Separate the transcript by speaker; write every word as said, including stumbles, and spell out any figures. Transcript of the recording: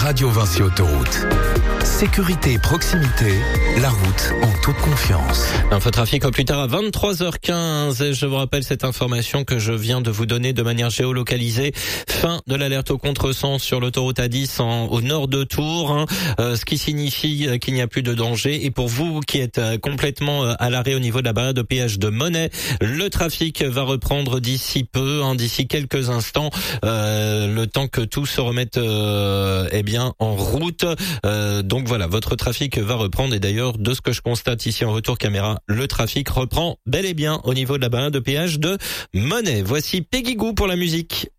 Speaker 1: Radio Vinci Autoroute. Sécurité et proximité, la route en toute confiance.
Speaker 2: Infotrafic au plus tard à vingt-trois heures quinze. Et je vous rappelle cette information que je viens de vous donner de manière géolocalisée. Fin de l'alerte au contresens sur l'autoroute A dix en, au nord de Tours, hein, euh, ce qui signifie qu'il n'y a plus de danger. Et pour vous qui êtes euh, complètement euh, à l'arrêt au niveau de la barrière de péage de Monnet, le trafic va reprendre d'ici peu, hein, d'ici quelques instants, euh, le temps que tout se remette euh, eh bien en route. Euh, donc voilà, votre trafic va reprendre. Et d'ailleurs, de ce que je constate ici en retour caméra, le trafic reprend bel et bien au niveau de la barrière de péage de Monnet. Voici Peggy Gou pour la musique.